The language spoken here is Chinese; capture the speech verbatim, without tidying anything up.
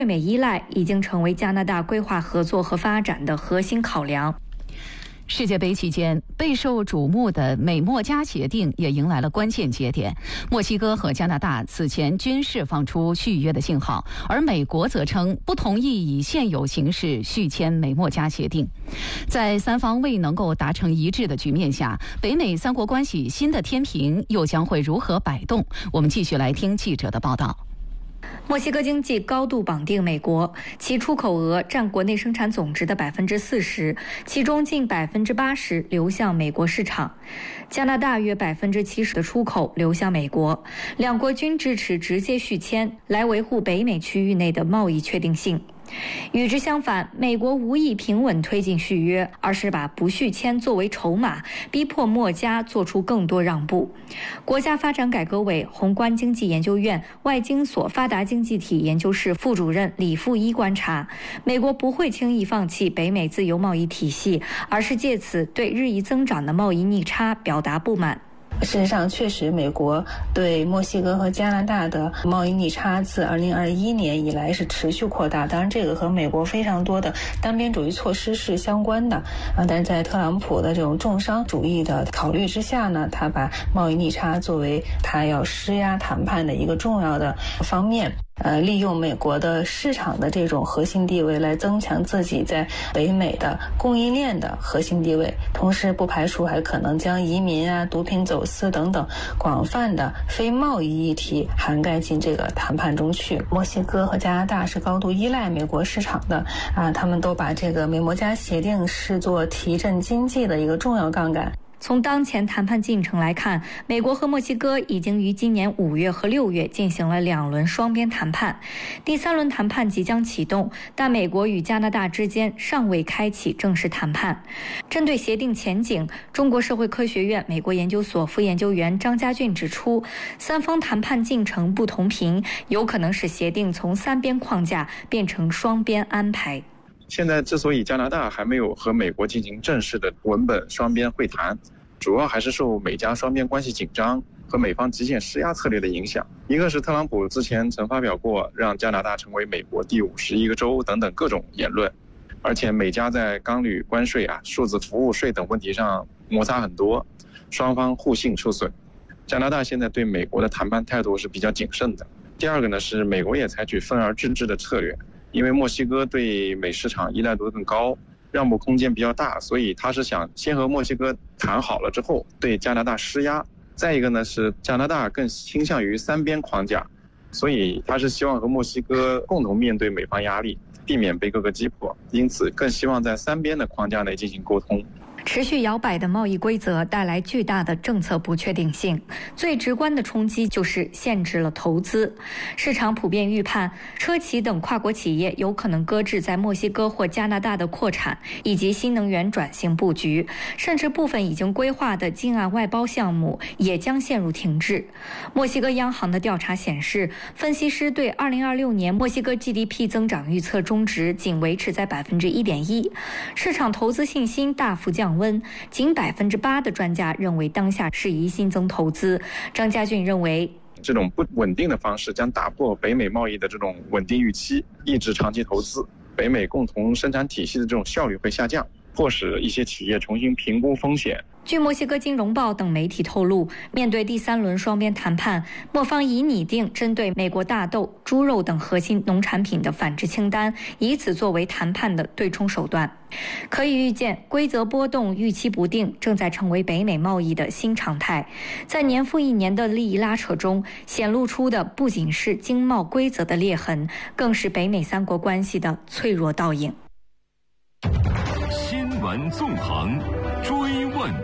对美依赖已经成为加拿大规划合作和发展的核心考量。 世界杯期间，备受瞩目的美墨加协定也迎来了关键节点。墨西哥和加拿大此前均释放出续约的信号，而美国则称不同意以现有形式续签美墨加协定。在三方未能够达成一致的局面下，北美三国关系新的天平又将会如何摆动？我们继续来听记者的报道。 墨西哥经济高度绑定美国，其出口额占国内生产总值的百分之四十，其中近百分之八十流向美国市场。加拿大约百分之七十的出口流向美国，两国均支持直接续签，来维护北美区域内的贸易确定性。与之相反，美国无意平稳推进续约，而是把不续签作为筹码，逼迫墨加做出更多让步。国家发展改革委宏观经济研究院外经所发达经济体研究室副主任李富一观察，美国不会轻易放弃北美自由贸易体系，而是借此对日益增长的贸易逆差表达不满。 事实上，确实，美国对墨西哥和加拿大的贸易逆差自二零二一年以来是持续扩大。当然，这个和美国非常多的单边主义措施是相关的啊。但是在特朗普的这种重商主义的考虑之下呢，他把贸易逆差作为他要施压谈判的一个重要的方面。呃，利用美国的市场的这种核心地位来增强自己在北美的供应链的核心地位，同时不排除还可能将移民啊、毒品走私等等广泛的非贸易议题涵盖进这个谈判中去。墨西哥和加拿大是高度依赖美国市场的啊，他们都把这个美墨加协定视作提振经济的一个重要杠杆。 从当前谈判进程来看，美国和墨西哥已经于今年五月和六月进行了两轮双边谈判，第三轮谈判即将启动，但美国与加拿大之间尚未开启正式谈判。针对协定前景，中国社会科学院美国研究所副研究员张家俊指出，三方谈判进程不同频，有可能使协定从三边框架变成双边安排。 现在之所以加拿大还没有和美国进行正式的文本双边会谈，主要还是受美加双边关系紧张和美方极限施压策略的影响。一个是特朗普之前曾发表过让加拿大成为美国第五十一个州等等各种言论，而且美加在钢铝关税啊、数字服务税等问题上摩擦很多，双方互信受损。加拿大现在对美国的谈判态度是比较谨慎的。第二个呢，是美国也采取分而治之的策略，因为墨西哥对美市场依赖度更高，让步空间比较大，所以他是想先和墨西哥谈好了之后对加拿大施压。再一个呢，是加拿大更倾向于三边框架，所以他是希望和墨西哥共同面对美方压力，避免被各个击破，因此更希望在三边的框架内进行沟通。 持续摇摆的贸易规则带来巨大的政策不确定性，最直观的冲击就是限制了投资。市场普遍预判，车企等跨国企业有可能搁置在墨西哥或加拿大的扩产以及新能源转型布局，甚至部分已经规划的近岸外包项目也将陷入停滞。墨西哥央行的调查显示，分析师对二零二六年墨西哥 G D P 增长预测中值仅维持在 百分之一点一， 市场投资信心大幅降温，仅 百分之八 的专家认为当下适宜新增投资。张家俊认为， 这种不稳定的方式将打破北美贸易的这种稳定预期，抑制长期投资，北美共同生产体系的这种效率会下降，迫使一些企业重新评估风险。 据墨西哥金融报等媒体透露，面对第三轮双边谈判，墨方已拟定针对美国大豆、猪肉等核心农产品的反制清单，以此作为谈判的对冲手段。可以预见，规则波动、预期不定正在成为北美贸易的新常态。在年复一年的利益拉扯中，显露出的不仅是经贸规则的裂痕，更是北美三国关系的脆弱倒影。 新闻纵横，追问